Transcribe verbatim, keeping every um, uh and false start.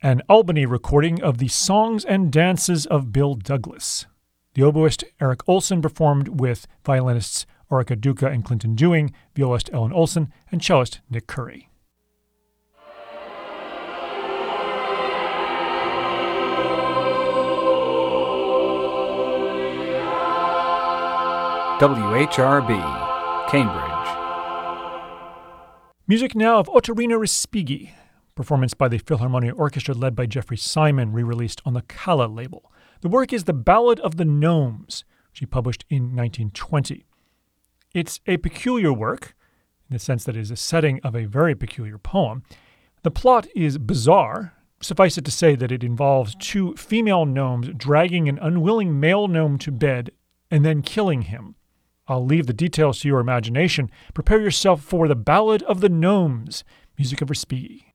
an Albany recording of the Songs and Dances of Bill Douglas. The oboist Eric Olson performed with violinists Orica Duca and Clinton Dewing, violist Ellen Olson, and cellist Nick Curry. W H R B, Cambridge. Music now of Ottorino Respighi, performance by the Philharmonia Orchestra led by Jeffrey Simon, re-released on the Kala label. The work is The Ballad of the Gnomes, which he published in nineteen twenty. It's a peculiar work, in the sense that it is a setting of a very peculiar poem. The plot is bizarre. Suffice it to say that it involves two female gnomes dragging an unwilling male gnome to bed and then killing him. I'll leave the details to your imagination. Prepare yourself for The Ballad of the Gnomes, music of Respighi.